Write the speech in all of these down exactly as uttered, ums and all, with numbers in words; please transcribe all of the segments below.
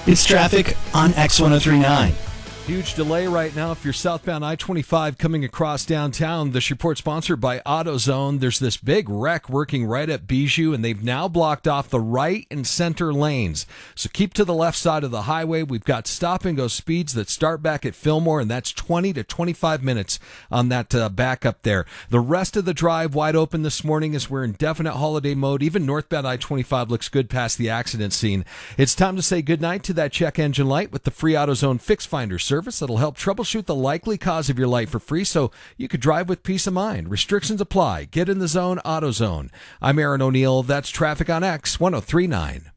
It's traffic on X ten thirty-nine. Huge delay right now if you're southbound I twenty-five coming across downtown. This report sponsored by AutoZone. There's this big wreck working right at Bijou, and they've now blocked off the right and center lanes. So keep to the left side of the highway. We've got stop-and-go speeds that start back at Fillmore, and that's twenty to twenty-five minutes on that uh, back up there. The rest of the drive wide open this morning as we're in definite holiday mode. Even northbound I twenty-five looks good past the accident scene. It's time to say goodnight to that check engine light with the free AutoZone Fix Finder service. Service that'll help troubleshoot the likely cause of your light for free so you could drive with peace of mind. Restrictions apply. Get in the zone, AutoZone. I'm Aaron O'Neill. That's Traffic on X ten thirty-nine.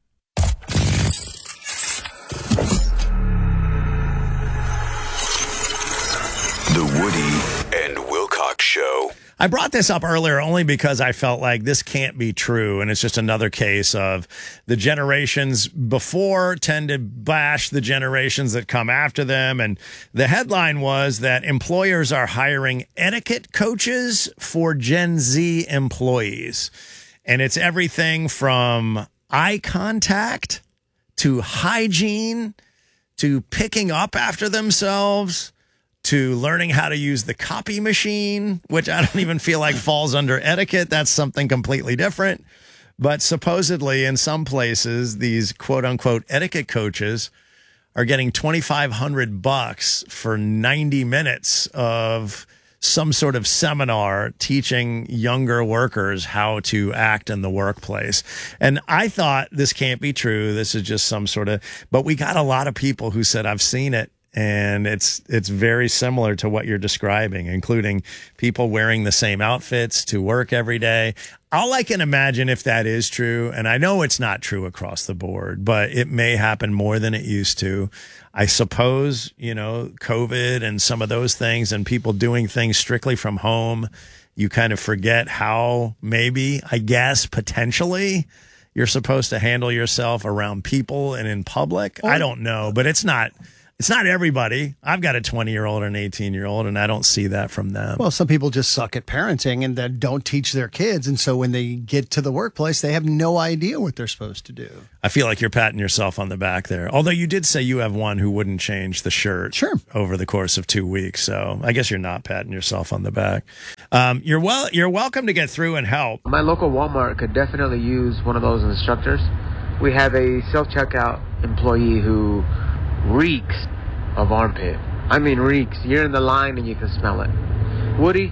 The Woody and Wilcox Show. I brought this up earlier only because I felt like this can't be true, and it's just another case of the generations before tend to bash the generations that come after them, and the headline was that employers are hiring etiquette coaches for Gen Z employees, and it's everything from eye contact to hygiene to picking up after themselves to learning how to use the copy machine, which I don't even feel like falls under etiquette. That's something completely different. But supposedly in some places, these quote unquote etiquette coaches are getting twenty-five hundred bucks for ninety minutes of some sort of seminar teaching younger workers how to act in the workplace. And I thought this can't be true. This is just some sort of, but we got a lot of people who said, I've seen it. And it's it's very similar to what you're describing, including people wearing the same outfits to work every day. All I can imagine if that is true, and I know it's not true across the board, but it may happen more than it used to. I suppose, you know, COVID and some of those things and people doing things strictly from home, you kind of forget how maybe, I guess, potentially you're supposed to handle yourself around people and in public. I don't know, but it's not... It's not everybody. I've got a twenty-year-old and an eighteen-year-old, and I don't see that from them. Well, some people just suck at parenting and then don't teach their kids. And so when they get to the workplace, they have no idea what they're supposed to do. I feel like you're patting yourself on the back there. Although you did say you have one who wouldn't change the shirt sure. over the course of two weeks. So I guess you're not patting yourself on the back. Um, you're well. You're welcome to get through and help. My local Walmart could definitely use one of those instructors. We have a self-checkout employee who reeks of armpit. I mean reeks. You're in the line and you can smell it. Woody?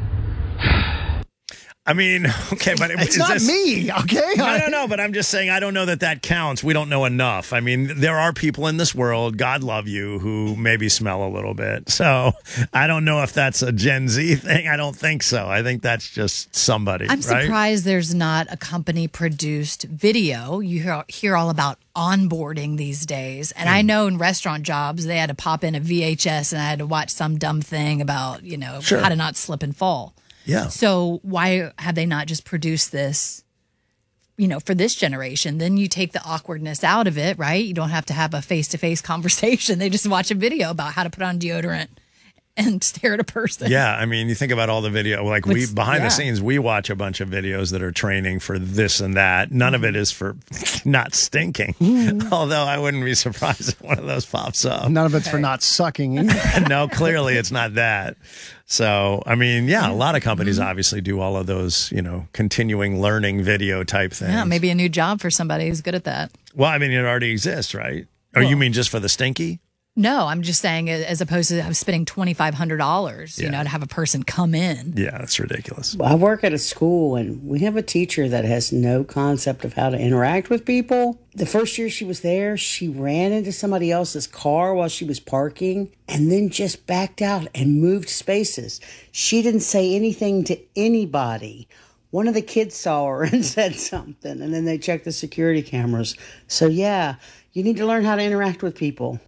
I mean, okay, but it's is not this, me, okay? No, no, no, but I'm just saying I don't know that that counts. We don't know enough. I mean, there are people in this world, God love you, who maybe smell a little bit. So I don't know if that's a Gen Z thing. I don't think so. I think that's just somebody. I'm right? surprised there's not a company-produced video. You hear, hear all about onboarding these days. And mm. I know in restaurant jobs, they had to pop in a V H S and I had to watch some dumb thing about, you know, sure. how to not slip and fall. Yeah. So why have they not just produced this, you know, for this generation? Then you take the awkwardness out of it, right? You don't have to have a face-to-face conversation. They just watch a video about how to put on deodorant and stare at a person. Yeah, I mean, you think about all the video, like we It's, behind yeah. the scenes, we watch a bunch of videos that are training for this and that. None mm-hmm. of it is for not stinking. Mm-hmm. Although I wouldn't be surprised if one of those pops up. None of it's okay. for not sucking either. No, clearly it's not that. So, I mean, yeah, a lot of companies mm-hmm. obviously do all of those, you know, continuing learning video type things. Yeah, maybe a new job for somebody who's good at that. Well, I mean, it already exists, right? Or well, you mean just for the stinky? No, I'm just saying as opposed to spending twenty-five hundred dollars, yeah. you know, to have a person come in. Yeah, that's ridiculous. I work at a school and we have a teacher that has no concept of how to interact with people. The first year she was there, she ran into somebody else's car while she was parking and then just backed out and moved spaces. She didn't say anything to anybody. One of the kids saw her and said something, and then they checked the security cameras. So, yeah, you need to learn how to interact with people.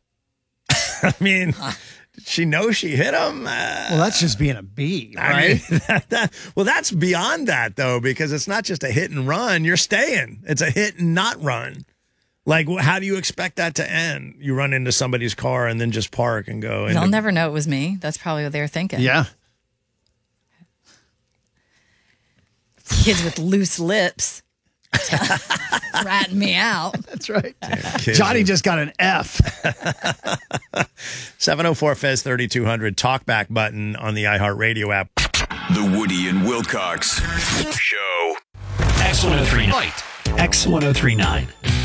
I mean, did she know she hit him? Uh, well, that's just being a bee, right? I mean, that, that, well, that's beyond that, though, because it's not just a hit and run. You're staying. It's a hit and not run. Like, how do you expect that to end? You run into somebody's car and then just park and go. They'll never know it was me. That's probably what they were thinking. Yeah. Kids with loose lips. ratting me out. That's right. Kids Johnny are- just got an F. seven oh four Fez thirty-two hundred talkback button on the iHeartRadio app. The Woody and Wilcox Show. X one oh three nine. X one oh three nine.